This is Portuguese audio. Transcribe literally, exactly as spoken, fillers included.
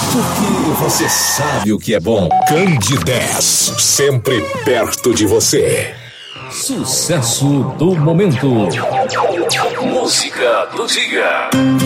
Porque você sabe o que é bom. Candidez, sempre perto de você. Sucesso do momento. Música do dia.